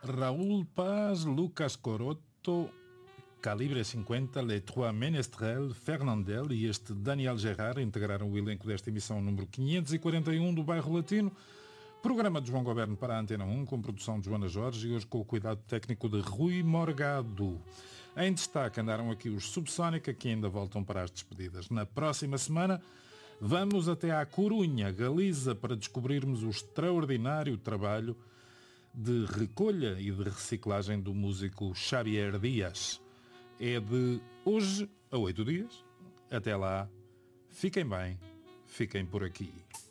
Raúl Paz, Lucas Coroto, Calibre 50, Les Trois Menestrel, Fernandel e este Daniel Gerard integraram o elenco desta emissão número 541 do Bairro Latino. Programa de João Goberno para a Antena 1, com produção de Joana Jorge e hoje com o cuidado técnico de Rui Morgado. Em destaque andaram aqui os Subsónica, que ainda voltam para as despedidas. Na próxima semana vamos até à Corunha, Galiza, para descobrirmos o extraordinário trabalho de recolha e de reciclagem do músico Xavier Dias. É de hoje a 8 dias. Até lá, fiquem bem, fiquem por aqui.